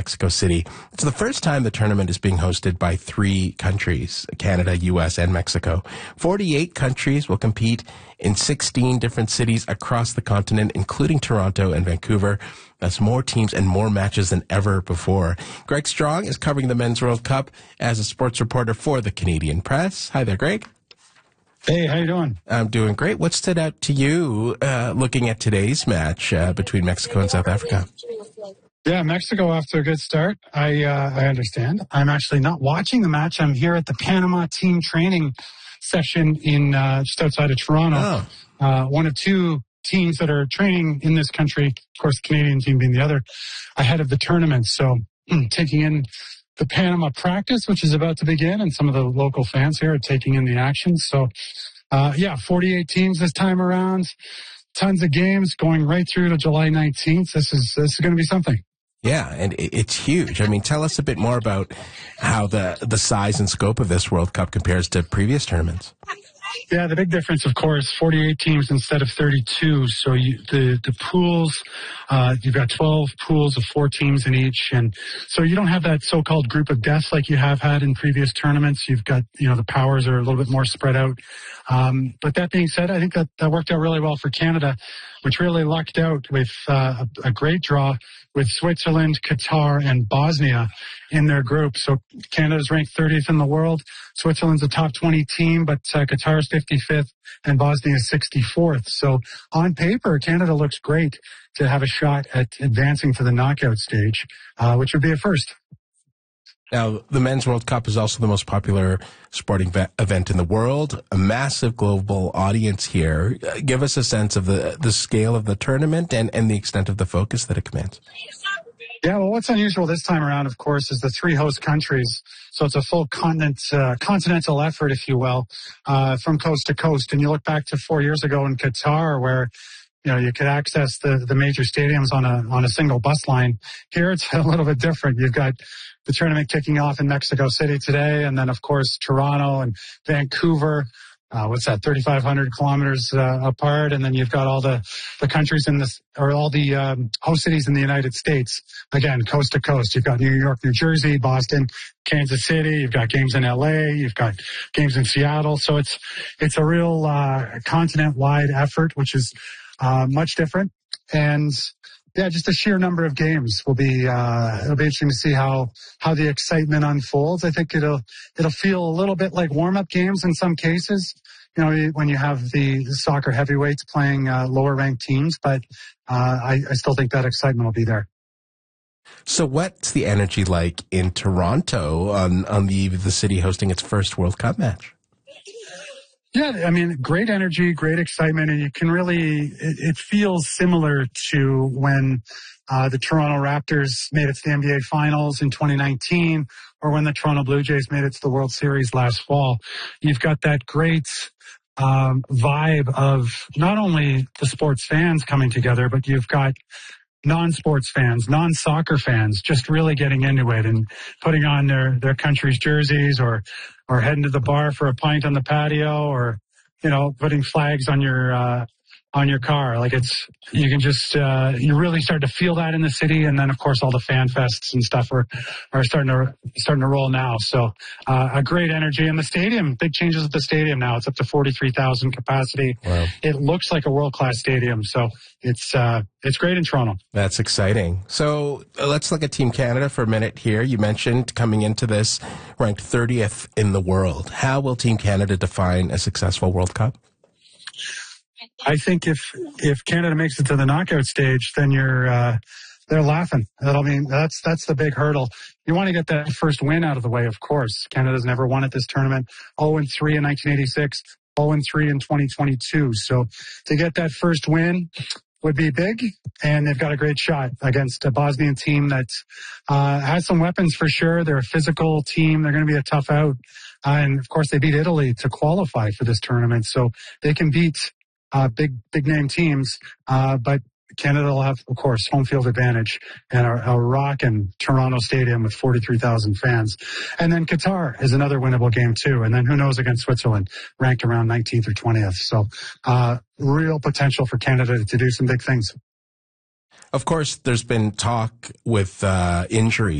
Mexico City. It's the first time the tournament is being hosted by 3 countries, Canada, U.S., and Mexico. 48 countries will compete in 16 different cities across the continent, including Toronto and Vancouver. That's more teams and more matches than ever before. Greg Strong is covering the Men's World Cup as a sports reporter for the Canadian Press. Hi there, Greg. Hey, how you doing? I'm doing great. What stood out to you looking at today's match between Mexico and South Africa? Yeah, Mexico off to a good start. I understand. I'm actually not watching the match. I'm here at the Panama team training session in just outside of Toronto. One of 2 teams that are training in this country, of course, the Canadian team being the other, ahead of the tournament. So taking in the Panama practice, which is about to begin, and some of the local fans here are taking in the action. So, 48 teams this time around, tons of games going right through to July 19th. This is going to be something. Yeah, and it's huge. I mean, tell us a bit more about how the size and scope of this World Cup compares to previous tournaments. Yeah, the big difference, of course, 48 teams instead of 32. So the pools, you've got 12 pools of 4 teams in each. And so you don't have that so-called group of death like you have had in previous tournaments. You've got, the powers are a little bit more spread out. But that being said, I think that worked out really well for Canada, which really lucked out with a great draw with Switzerland, Qatar, and Bosnia in their group. So Canada's ranked 30th in the world. Switzerland's a top 20 team, but Qatar's 55th and Bosnia's 64th. So on paper, Canada looks great to have a shot at advancing to the knockout stage, which would be a first. Now, the Men's World Cup is also the most popular sporting event in the world, a massive global audience here. Give us a sense of the scale of the tournament and the extent of the focus that it commands. Yeah, well, what's unusual this time around, of course, is the 3 host countries. So it's a full continental effort, if you will, from coast to coast. And you look back to 4 years ago in Qatar, where you could access the major stadiums on a single bus line. Here it's a little bit different. You've got the tournament kicking off in Mexico City today, and then of course Toronto and Vancouver. 3,500 kilometers apart, and then you've got all the countries all the host cities in the United States. Again, coast to coast. You've got New York, New Jersey, Boston, Kansas City. You've got games in LA. You've got games in Seattle. So it's a real continent-wide effort, which is much different. And yeah, just the sheer number of games will be it'll be interesting to see how the excitement unfolds. I think it'll feel a little bit like warm-up games in some cases, when you have the soccer heavyweights playing lower ranked teams, but I still think that excitement will be there. So what's the energy like in Toronto on the eve of the city hosting its first World Cup match? Yeah, I mean, great energy, great excitement, and you can really, it feels similar to when the Toronto Raptors made it to the NBA Finals in 2019, or when the Toronto Blue Jays made it to the World Series last fall. You've got that great vibe of not only the sports fans coming together, but you've got non-sports fans, non-soccer fans just really getting into it and putting on their country's jerseys or heading to the bar for a pint on the patio or, putting flags on your car. Like you can just, you really start to feel that in the city. And then of course all the fan fests and stuff are starting to roll now. So, a great energy in the stadium, big changes at the stadium now. It's up to 43,000 capacity. Wow. It looks like a world-class stadium. So it's great in Toronto. That's exciting. So let's look at Team Canada for a minute here. You mentioned coming into this ranked 30th in the world. How will Team Canada define a successful World Cup? I think if Canada makes it to the knockout stage, then they're laughing. That's the big hurdle. You want to get that first win out of the way, of course. Canada's never won at this tournament. 0-3 in 1986, 0-3 in 2022. So to get that first win would be big, and they've got a great shot against a Bosnian team that has some weapons for sure. They're a physical team. They're going to be a tough out. And of course, they beat Italy to qualify for this tournament. So they can beat big name teams, but Canada will have, of course, home field advantage and a rockin' Toronto stadium with 43,000 fans. And then Qatar is another winnable game too. And then who knows against Switzerland, ranked around 19th or 20th. So, real potential for Canada to do some big things. Of course, there's been talk with injuries